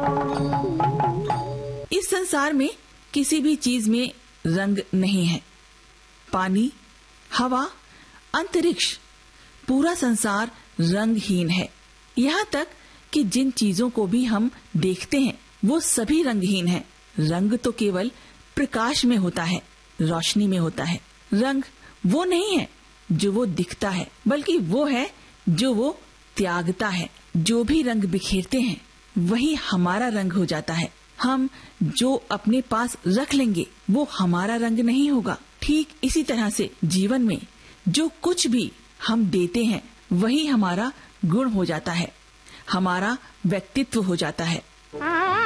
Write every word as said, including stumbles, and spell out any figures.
इस संसार में किसी भी चीज में रंग नहीं है। पानी, हवा, अंतरिक्ष, पूरा संसार रंगहीन है। यहाँ तक कि जिन चीजों को भी हम देखते हैं वो सभी रंगहीन है। रंग तो केवल प्रकाश में होता है, रोशनी में होता है। रंग वो नहीं है जो वो दिखता है, बल्कि वो है जो वो त्यागता है। जो भी रंग बिखेरते हैं वही हमारा रंग हो जाता है। हम जो अपने पास रख लेंगे वो हमारा रंग नहीं होगा। ठीक इसी तरह से जीवन में जो कुछ भी हम देते हैं वही हमारा गुण हो जाता है, हमारा व्यक्तित्व हो जाता है।